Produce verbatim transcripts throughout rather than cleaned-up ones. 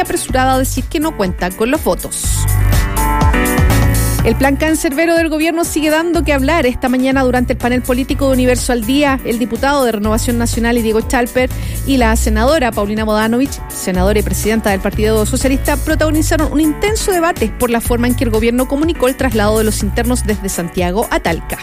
apresurada a decir que no cuenta con los votos. El plan cancerbero del gobierno sigue dando que hablar. Esta mañana, durante el panel político de Universo al Día, el diputado de Renovación Nacional, Diego Chalper, y la senadora Paulina Bodanovich, senadora y presidenta del Partido Socialista, protagonizaron un intenso debate por la forma en que el gobierno comunicó el traslado de los internos desde Santiago a Talca.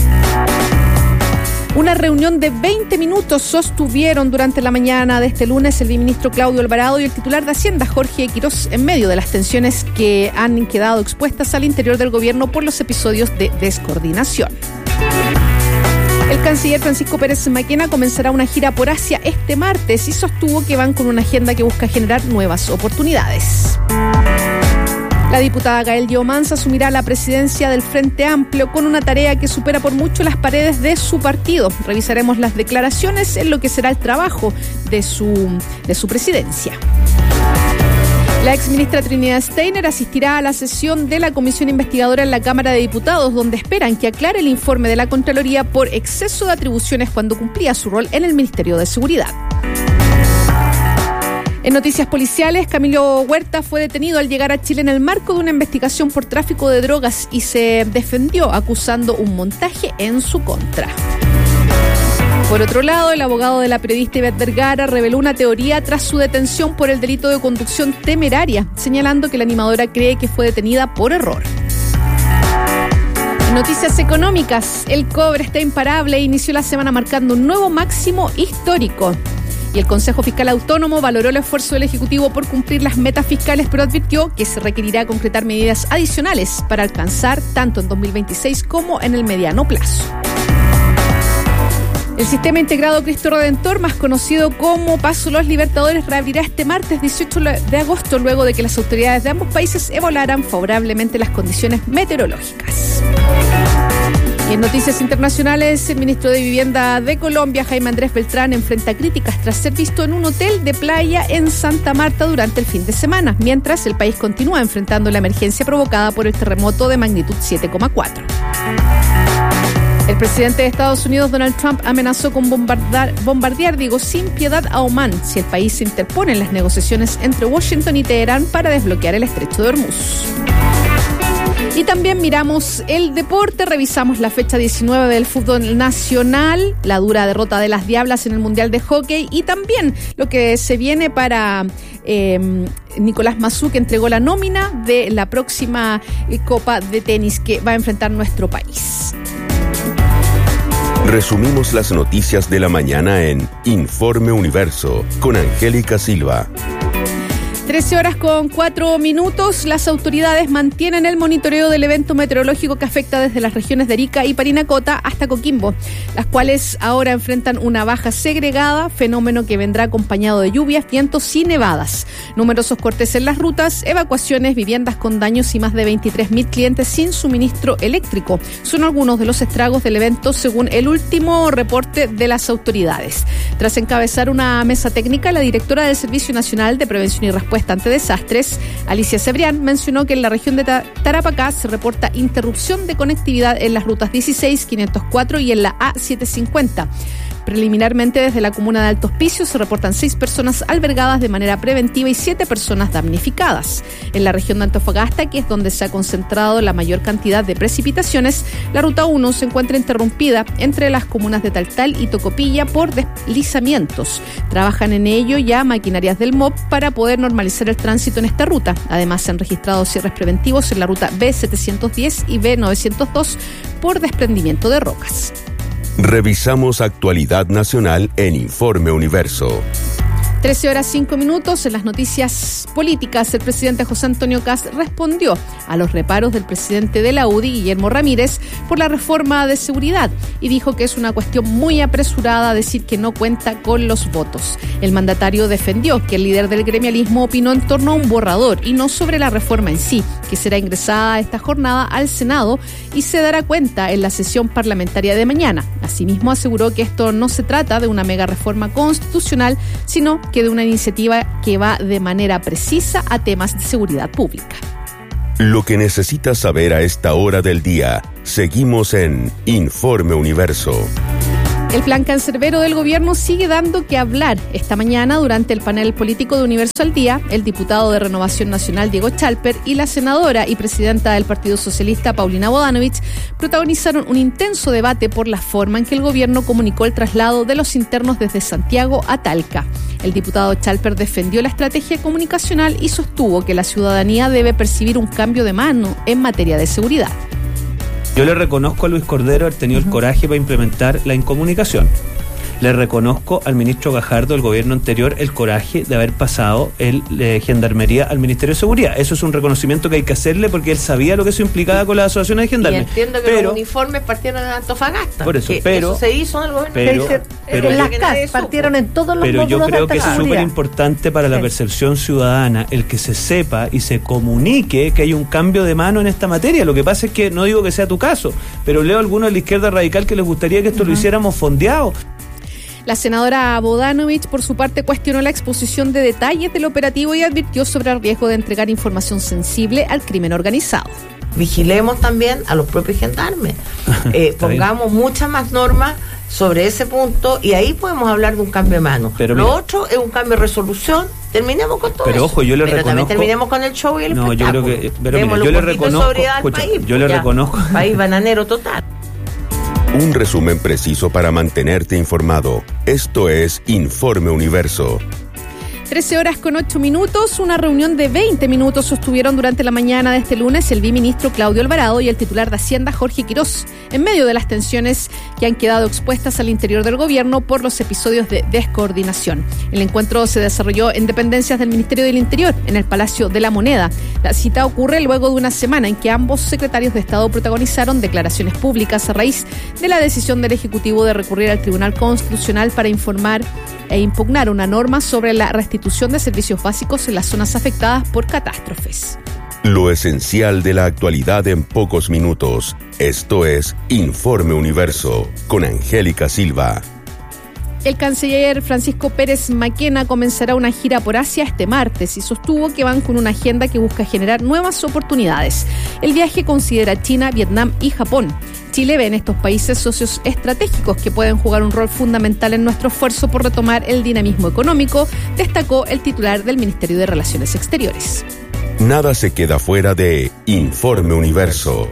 Una reunión de veinte minutos sostuvieron durante la mañana de este lunes el viceministro Claudio Alvarado y el titular de Hacienda, Jorge Quirós, en medio de las tensiones que han quedado expuestas al interior del gobierno por los episodios de descoordinación. El canciller Francisco Pérez Maquena comenzará una gira por Asia este martes y sostuvo que van con una agenda que busca generar nuevas oportunidades. La diputada Gael Yeomans asumirá la presidencia del Frente Amplio con una tarea que supera por mucho las paredes de su partido. Revisaremos las declaraciones en lo que será el trabajo de su, de su presidencia. La exministra Trinidad Steiner asistirá a la sesión de la comisión investigadora en la Cámara de Diputados, donde esperan que aclare el informe de la Contraloría por exceso de atribuciones cuando cumplía su rol en el Ministerio de Seguridad. En noticias policiales, Camilo Huerta fue detenido al llegar a Chile en el marco de una investigación por tráfico de drogas y se defendió acusando un montaje en su contra. Por otro lado, el abogado de la periodista Ivette Vergara reveló una teoría tras su detención por el delito de conducción temeraria, señalando que la animadora cree que fue detenida por error. En noticias económicas, el cobre está imparable e inició la semana marcando un nuevo máximo histórico. Y el Consejo Fiscal Autónomo valoró el esfuerzo del Ejecutivo por cumplir las metas fiscales, pero advirtió que se requerirá concretar medidas adicionales para alcanzar tanto en dos mil veintiséis como en el mediano plazo. El Sistema Integrado Cristo Redentor, más conocido como Paso Los Libertadores, reabrirá este martes dieciocho de agosto, luego de que las autoridades de ambos países evaluaran favorablemente las condiciones meteorológicas. Y en noticias internacionales, el ministro de Vivienda de Colombia, Jaime Andrés Beltrán, enfrenta críticas tras ser visto en un hotel de playa en Santa Marta durante el fin de semana, mientras el país continúa enfrentando la emergencia provocada por el terremoto de magnitud siete coma cuatro. El presidente de Estados Unidos, Donald Trump, amenazó con bombardear, bombardear, digo, sin piedad a Omán si el país se interpone en las negociaciones entre Washington y Teherán para desbloquear el estrecho de Hormuz. Y también miramos el deporte, revisamos la fecha diecinueve del fútbol nacional, la dura derrota de las Diablas en el Mundial de Hockey y también lo que se viene para eh, Nicolás Massú, que entregó la nómina de la próxima Copa de Tenis que va a enfrentar nuestro país. Resumimos las noticias de la mañana en Informe Universo con Angélica Silva. trece horas con cuatro minutos. Las autoridades mantienen el monitoreo del evento meteorológico que afecta desde las regiones de Arica y Parinacota hasta Coquimbo, las cuales ahora enfrentan una baja segregada, fenómeno que vendrá acompañado de lluvias, vientos y nevadas. Numerosos cortes en las rutas, evacuaciones, viviendas con daños y más de veintitrés mil clientes sin suministro eléctrico. Son algunos de los estragos del evento según el último reporte de las autoridades. Tras encabezar una mesa técnica, la directora del Servicio Nacional de Prevención y Respuesta ante desastres, Alicia Cebrián, mencionó que en la región de Tarapacá se reporta interrupción de conectividad en las rutas dieciséis, quinientos cuatro y en la A setecientos cincuenta. Preliminarmente, desde la comuna de Alto Hospicio se reportan seis personas albergadas de manera preventiva y siete personas damnificadas. En la región de Antofagasta, que es donde se ha concentrado la mayor cantidad de precipitaciones, la ruta uno se encuentra interrumpida entre las comunas de Taltal y Tocopilla por deslizamientos. Trabajan en ello ya maquinarias del M O P para poder normalizar el tránsito en esta ruta. Además, se han registrado cierres preventivos en la ruta B setecientos diez y B novecientos dos por desprendimiento de rocas. Revisamos actualidad nacional en Informe Universo. trece horas cinco minutos. En las noticias políticas, el presidente José Antonio Kast respondió a los reparos del presidente de la U D I, Guillermo Ramírez, por la reforma de seguridad y dijo que es una cuestión muy apresurada decir que no cuenta con los votos. El mandatario defendió que el líder del gremialismo opinó en torno a un borrador y no sobre la reforma en sí, que será ingresada esta jornada al Senado y se dará cuenta en la sesión parlamentaria de mañana. Asimismo, aseguró que esto no se trata de una mega reforma constitucional, sino que de una iniciativa que va de manera precisa a temas de seguridad pública. Lo que necesitas saber a esta hora del día. Seguimos en Informe Universo. El plan cancerbero del gobierno sigue dando que hablar. Esta mañana, durante el panel político de Universo al Día, el diputado de Renovación Nacional, Diego Chalper, y la senadora y presidenta del Partido Socialista, Paulina Bodanovich, protagonizaron un intenso debate por la forma en que el gobierno comunicó el traslado de los internos desde Santiago a Talca. El diputado Chalper defendió la estrategia comunicacional y sostuvo que la ciudadanía debe percibir un cambio de mano en materia de seguridad. Yo le reconozco a Luis Cordero haber tenido uh-huh. el coraje para implementar la incomunicación. Le reconozco al ministro Gajardo del gobierno anterior el coraje de haber pasado el eh, Gendarmería al Ministerio de Seguridad. Eso es un reconocimiento que hay que hacerle porque él sabía lo que eso implicaba con las asociaciones de gendarmes. Y entiendo que pero, los uniformes partieron en Antofagasta. Por eso, pero... Eso se hizo en el gobierno. Pero, pero, pero, en las C A S partieron en todos los Pero yo creo que es súper seguridad. importante para la percepción ciudadana el que se sepa y se comunique que hay un cambio de mano en esta materia. Lo que pasa es que, no digo que sea tu caso, pero leo a algunos de la izquierda radical que les gustaría que esto uh-huh. lo hiciéramos fondeado. La senadora Bodanovich, por su parte, cuestionó la exposición de detalles del operativo y advirtió sobre el riesgo de entregar información sensible al crimen organizado. Vigilemos también a los propios gendarmes. Eh, pongamos muchas más normas sobre ese punto y ahí podemos hablar de un cambio de mano. Pero Lo mira, otro es un cambio de resolución. Terminemos con todo pero eso. Ojo, yo le pero reconozco, también terminemos con el show y el no, espectáculo. Yo creo que, pero mira, yo le reconozco, escucha, país, yo le reconozco. País bananero total. Un resumen preciso para mantenerte informado. Esto es Informe Universo. trece horas con ocho minutos, una reunión de veinte minutos sostuvieron durante la mañana de este lunes el viceministro Claudio Alvarado y el titular de Hacienda Jorge Quirós, en medio de las tensiones que han quedado expuestas al interior del gobierno por los episodios de descoordinación. El encuentro se desarrolló en dependencias del Ministerio del Interior, en el Palacio de la Moneda. La cita ocurre luego de una semana en que ambos secretarios de Estado protagonizaron declaraciones públicas a raíz de la decisión del Ejecutivo de recurrir al Tribunal Constitucional para informar e impugnar una norma sobre la restitución de servicios básicos en las zonas afectadas por catástrofes. Lo esencial de la actualidad en pocos minutos. Esto es Informe Universo con Angélica Silva. El canciller Francisco Pérez Maquena comenzará una gira por Asia este martes y sostuvo que van con una agenda que busca generar nuevas oportunidades. El viaje considera China, Vietnam y Japón. Chile ve en estos países socios estratégicos que pueden jugar un rol fundamental en nuestro esfuerzo por retomar el dinamismo económico, destacó el titular del Ministerio de Relaciones Exteriores. Nada se queda fuera de Informe Universo.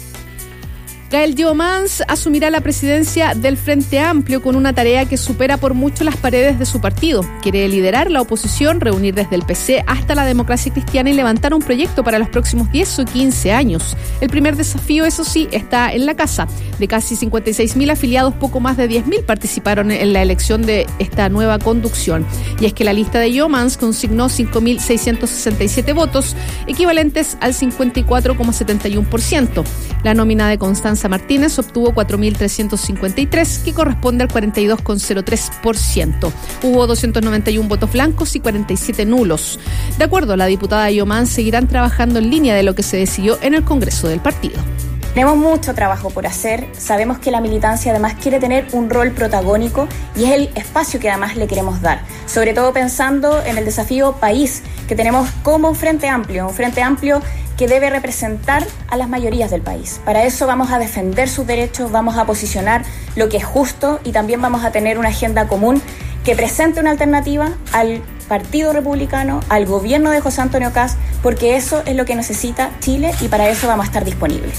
Gael Yeomans asumirá la presidencia del Frente Amplio con una tarea que supera por mucho las paredes de su partido. Quiere liderar la oposición, reunir desde el P C hasta la Democracia Cristiana y levantar un proyecto para los próximos diez o quince años. El primer desafío, eso sí, está en la casa. De casi cincuenta y seis mil afiliados, poco más de diez mil participaron en la elección de esta nueva conducción. Y es que la lista de Yeomans consignó cinco mil seiscientos sesenta y siete votos, equivalentes al cincuenta y cuatro coma setenta y uno por ciento. La nómina de Constanza Martínez obtuvo cuatro mil trescientos cincuenta y tres, que corresponde al cuarenta y dos coma cero tres por ciento. Hubo doscientos noventa y uno votos blancos y cuarenta y siete nulos. De acuerdo a la diputada Yeomans, seguirán trabajando en línea de lo que se decidió en el Congreso del partido. Tenemos mucho trabajo por hacer, sabemos que la militancia además quiere tener un rol protagónico y es el espacio que además le queremos dar, sobre todo pensando en el desafío país que tenemos como Frente Amplio, un Frente Amplio que debe representar a las mayorías del país. Para eso vamos a defender sus derechos, vamos a posicionar lo que es justo y también vamos a tener una agenda común que presente una alternativa al Partido Republicano, al gobierno de José Antonio Kast, porque eso es lo que necesita Chile y para eso vamos a estar disponibles.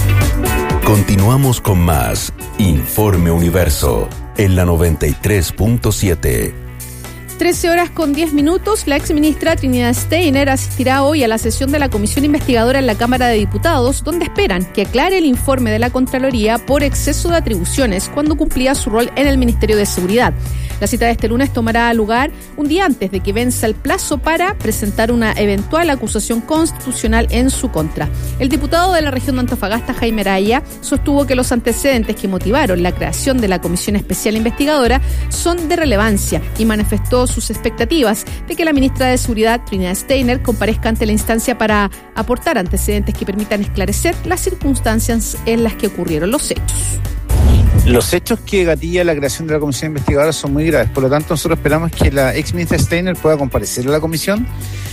Continuamos con más Informe Universo en la noventa y tres punto siete. trece horas con diez minutos, la exministra Trinidad Steiner asistirá hoy a la sesión de la Comisión Investigadora en la Cámara de Diputados, donde esperan que aclare el informe de la Contraloría por exceso de atribuciones cuando cumplía su rol en el Ministerio de Seguridad. La cita de este lunes tomará lugar un día antes de que venza el plazo para presentar una eventual acusación constitucional en su contra. El diputado de la región de Antofagasta, Jaime Araya, sostuvo que los antecedentes que motivaron la creación de la Comisión Especial Investigadora son de relevancia y manifestó sus expectativas de que la ministra de Seguridad, Trinidad Steiner, comparezca ante la instancia para aportar antecedentes que permitan esclarecer las circunstancias en las que ocurrieron los hechos. Los hechos que gatilla la creación de la comisión investigadora son muy graves, por lo tanto nosotros esperamos que la ex ministra Steiner pueda comparecer a la comisión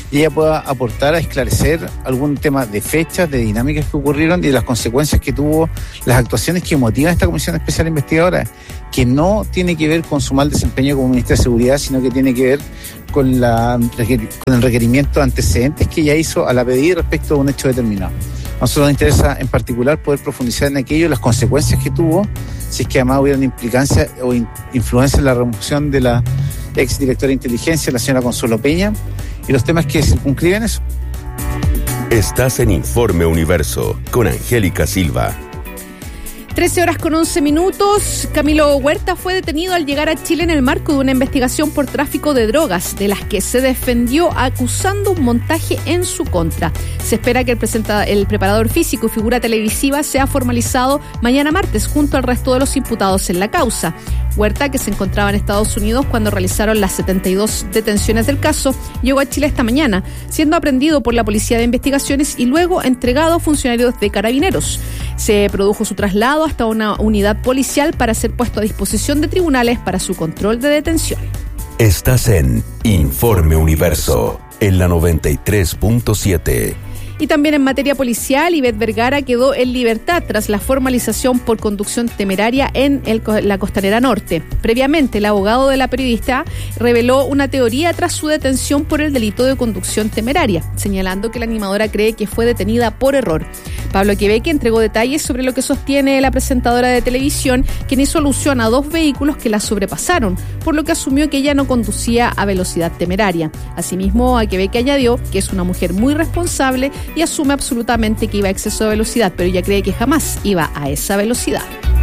y ella pueda aportar a esclarecer algún tema de fechas, de dinámicas que ocurrieron y de las consecuencias que tuvo las actuaciones que motivan esta Comisión Especial Investigadora, que no tiene que ver con su mal desempeño como ministra de Seguridad, sino que tiene que ver con, la, con el requerimiento de antecedentes que ella hizo a la P D I respecto a un hecho determinado. A nosotros nos interesa en particular poder profundizar en aquello, las consecuencias que tuvo, si es que además hubieran implicancia o in, influencia en la remoción de la ex directora de inteligencia, la señora Consuelo Peña, y los temas que circunscriben eso. Estás en Informe Universo con Angélica Silva. trece horas con once minutos. Camilo Huerta fue detenido al llegar a Chile en el marco de una investigación por tráfico de drogas, de las que se defendió acusando un montaje en su contra. Se espera que el, presenta, el preparador físico y figura televisiva sea formalizado mañana martes junto al resto de los imputados en la causa. Huerta, que se encontraba en Estados Unidos cuando realizaron las setenta y dos detenciones del caso, llegó a Chile esta mañana, siendo aprendido por la Policía de Investigaciones y luego entregado a funcionarios de Carabineros. Se produjo su traslado hasta una unidad policial para ser puesto a disposición de tribunales para su control de detención. Estás en Informe Universo, en la noventa y tres punto siete. Y también en materia policial, Ivette Vergara quedó en libertad tras la formalización por conducción temeraria en el, la Costanera Norte. Previamente, el abogado de la periodista reveló una teoría tras su detención por el delito de conducción temeraria, señalando que la animadora cree que fue detenida por error. Pablo Queveque entregó detalles sobre lo que sostiene la presentadora de televisión, quien hizo alusión a dos vehículos que la sobrepasaron, por lo que asumió que ella no conducía a velocidad temeraria. Asimismo, a Queveque añadió que es una mujer muy responsable y asume absolutamente que iba a exceso de velocidad, pero ella cree que jamás iba a esa velocidad.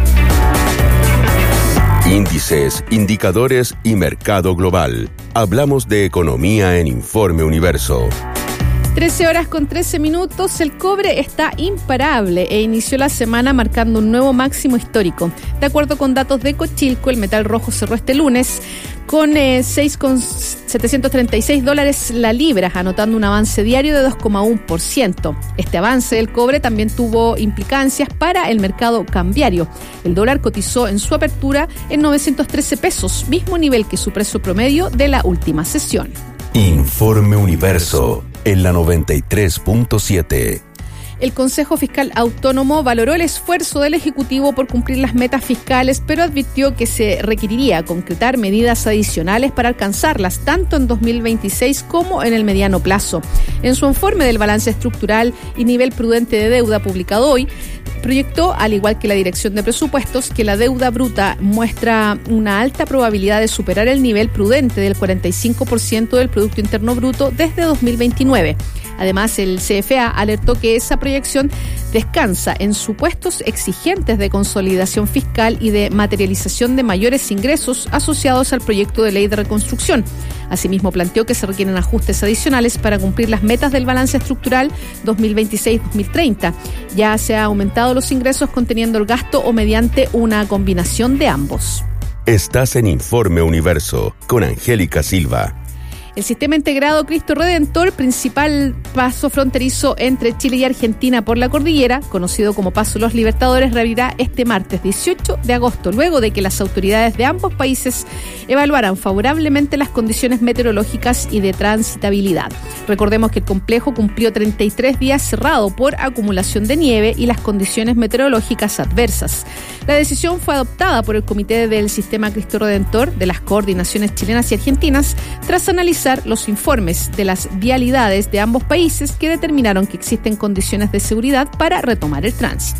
Índices, indicadores y mercado global. Hablamos de economía en Informe Universo. trece horas con trece minutos, el cobre está imparable e inició la semana marcando un nuevo máximo histórico. De acuerdo con datos de Cochilco, el metal rojo cerró este lunes con eh, seis coma setecientos treinta y seis dólares la libra, anotando un avance diario de dos coma uno por ciento. Este avance del cobre también tuvo implicancias para el mercado cambiario. El dólar cotizó en su apertura en novecientos trece pesos, mismo nivel que su precio promedio de la última sesión. Informe Universo, en la noventa y tres punto siete. El Consejo Fiscal Autónomo valoró el esfuerzo del Ejecutivo por cumplir las metas fiscales, pero advirtió que se requeriría concretar medidas adicionales para alcanzarlas, tanto en dos mil veintiséis como en el mediano plazo. En su informe del balance estructural y nivel prudente de deuda publicado hoy, proyectó, al igual que la Dirección de Presupuestos, que la deuda bruta muestra una alta probabilidad de superar el nivel prudente del cuarenta y cinco por ciento del Producto Interno Bruto desde dos mil veintinueve. Además, el C F A alertó que esa proyección descansa en supuestos exigentes de consolidación fiscal y de materialización de mayores ingresos asociados al proyecto de ley de reconstrucción. Asimismo, planteó que se requieren ajustes adicionales para cumplir las metas del balance estructural dos mil veintiséis dos mil treinta. Ya se han aumentado los ingresos conteniendo el gasto o mediante una combinación de ambos. Estás en Informe Universo con Angélica Silva. El Sistema Integrado Cristo Redentor, principal paso fronterizo entre Chile y Argentina por la cordillera, conocido como Paso Los Libertadores, reabrirá este martes dieciocho de agosto, luego de que las autoridades de ambos países evaluaran favorablemente las condiciones meteorológicas y de transitabilidad. Recordemos que el complejo cumplió treinta y tres días cerrado por acumulación de nieve y las condiciones meteorológicas adversas. La decisión fue adoptada por el Comité del Sistema Cristo Redentor de las coordinaciones chilenas y argentinas tras analizar los informes de las vialidades de ambos países que determinaron que existen condiciones de seguridad para retomar el tránsito.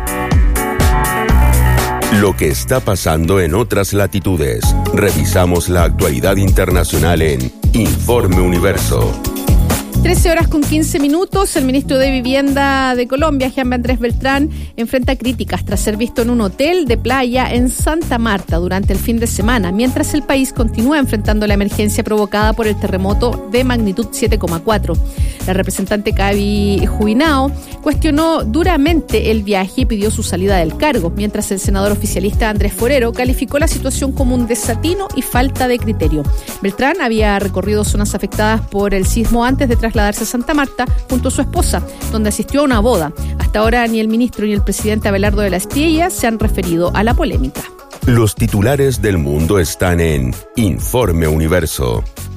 Lo que está pasando en otras latitudes. Revisamos la actualidad internacional en Informe Universo. trece horas con quince minutos, el ministro de Vivienda de Colombia, Jean Andrés Beltrán, enfrenta críticas tras ser visto en un hotel de playa en Santa Marta durante el fin de semana, mientras el país continúa enfrentando la emergencia provocada por el terremoto de magnitud siete coma cuatro. La representante Gaby Juinao cuestionó duramente el viaje y pidió su salida del cargo, mientras el senador oficialista Andrés Forero calificó la situación como un desatino y falta de criterio. Beltrán había recorrido zonas afectadas por el sismo antes de trasladarse a Santa Marta junto a su esposa, donde asistió a una boda. Hasta ahora ni el ministro ni el presidente Abelardo de la Espriella se han referido a la polémica. Los titulares del mundo están en Informe Universo.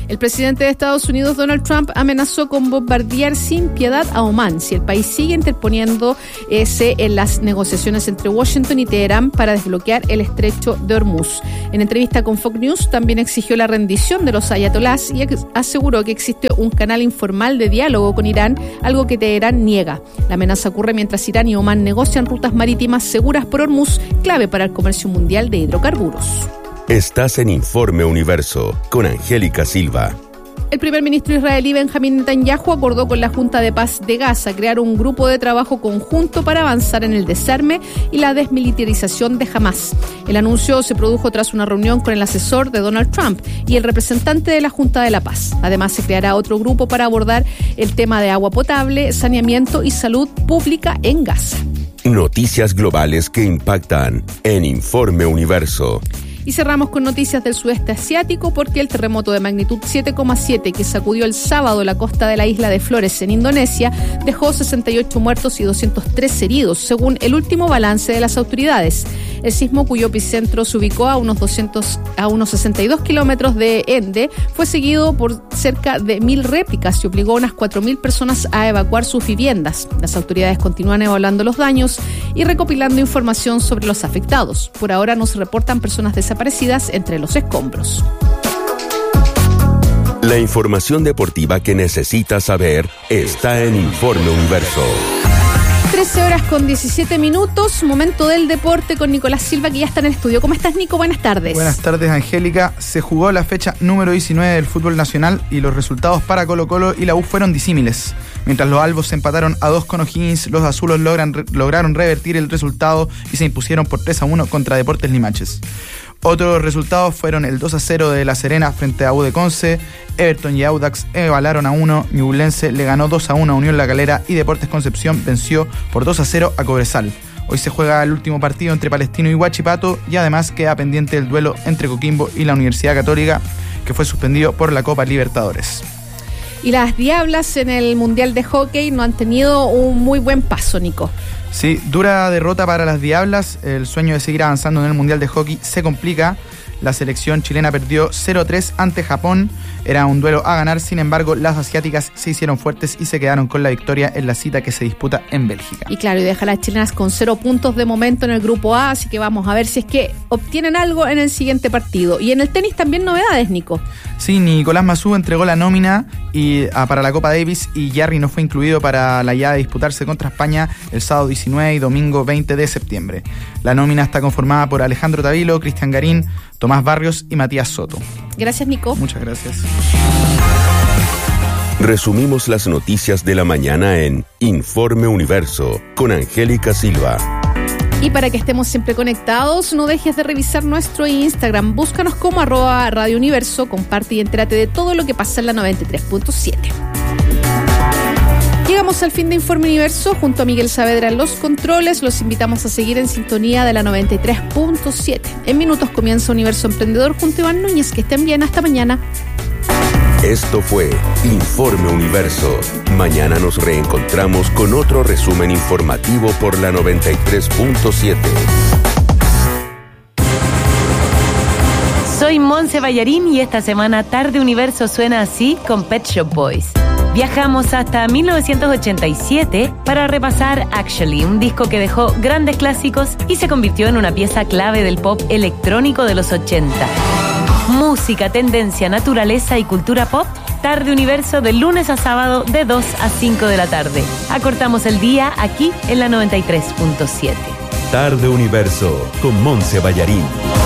El presidente de Estados Unidos, Donald Trump, amenazó con bombardear sin piedad a Omán si el país sigue interponiéndose en las negociaciones entre Washington y Teherán para desbloquear el estrecho de Hormuz. En entrevista con Fox News, también exigió la rendición de los ayatolás y aseguró que existe un canal informal de diálogo con Irán, algo que Teherán niega. La amenaza ocurre mientras Irán y Omán negocian rutas marítimas seguras por Hormuz, clave para el comercio mundial de hidrocarburos. Estás en Informe Universo con Angélica Silva. El primer ministro israelí Benjamín Netanyahu acordó con la Junta de Paz de Gaza crear un grupo de trabajo conjunto para avanzar en el desarme y la desmilitarización de Hamás. El anuncio se produjo tras una reunión con el asesor de Donald Trump y el representante de la Junta de la Paz. Además, se creará otro grupo para abordar el tema de agua potable, saneamiento y salud pública en Gaza. Noticias globales que impactan en Informe Universo. Y cerramos con noticias del sudeste asiático porque el terremoto de magnitud siete coma siete que sacudió el sábado la costa de la isla de Flores en Indonesia dejó sesenta y ocho muertos y doscientos tres heridos, según el último balance de las autoridades. El sismo, cuyo epicentro se ubicó a unos doscientos a unos sesenta y dos kilómetros de Ende, fue seguido por cerca de mil réplicas y obligó a unas cuatro mil personas a evacuar sus viviendas. Las autoridades continúan evaluando los daños y recopilando información sobre los afectados. Por ahora no se reportan personas desaparecidas entre los escombros. La información deportiva que necesitas saber está en Informe Universo. trece horas con diecisiete minutos, momento del deporte con Nicolás Silva, que ya está en el estudio. ¿Cómo estás, Nico? Buenas tardes. Buenas tardes, Angélica. Se jugó la fecha número diecinueve del fútbol nacional y los resultados para Colo-Colo y la U fueron disímiles. Mientras los albos se empataron a dos con O'Higgins, los azulos logran, re, lograron revertir el resultado y se impusieron por tres a uno contra Deportes Limaches. Otros resultados fueron el dos a cero de La Serena frente a U de Conce, Everton y Audax igualaron a uno, Ñublense le ganó dos a uno a Unión La Calera y Deportes Concepción venció por dos a cero a Cobresal. Hoy se juega el último partido entre Palestino y Huachipato y además queda pendiente el duelo entre Coquimbo y la Universidad Católica, que fue suspendido por la Copa Libertadores. Y las Diablas en el Mundial de Hockey no han tenido un muy buen paso, Nico. Sí, dura derrota para las Diablas. El sueño de seguir avanzando en el Mundial de Hockey se complica. La selección chilena perdió cero a tres ante Japón. Era un duelo a ganar, sin embargo, las asiáticas se hicieron fuertes y se quedaron con la victoria en la cita que se disputa en Bélgica. Y claro, y deja a las chilenas con cero puntos de momento en el grupo A, así que vamos a ver si es que obtienen algo en el siguiente partido. Y en el tenis también novedades, Nico. Sí, Nicolás Massú entregó la nómina y, ah, para la Copa Davis y Jarry no fue incluido para la llave de disputarse contra España el sábado diecinueve y domingo veinte de septiembre. La nómina está conformada por Alejandro Tavilo, Cristian Garín, Tomás Barrios y Matías Soto. Gracias, Nico. Muchas gracias. Resumimos las noticias de la mañana en Informe Universo con Angélica Silva. Y para que estemos siempre conectados, no dejes de revisar nuestro Instagram. Búscanos como arroba Radio Universo, comparte y entérate de todo lo que pasa en la noventa y tres punto siete. Llegamos al fin de Informe Universo junto a Miguel Saavedra en los controles. Los invitamos a seguir en sintonía de la noventa y tres punto siete. En minutos comienza Universo Emprendedor junto a Iván Núñez. Que estén bien, hasta mañana. Esto fue Informe Universo. Mañana nos reencontramos con otro resumen informativo por la noventa y tres punto siete. Soy Monse Ballarín y esta semana Tarde Universo suena así con Pet Shop Boys. Viajamos hasta mil novecientos ochenta y siete para repasar Actually, un disco que dejó grandes clásicos y se convirtió en una pieza clave del pop electrónico de los ochenta. Música, tendencia, naturaleza y cultura pop. Tarde Universo de lunes a sábado de dos a cinco de la tarde. Acortamos el día aquí en la noventa y tres punto siete. Tarde Universo con Monse Ballarín.